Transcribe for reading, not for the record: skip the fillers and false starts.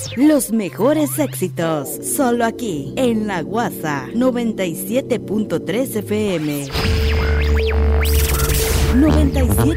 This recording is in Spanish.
Los mejores éxitos, solo aquí, en La Guasa 97.3 FM. 97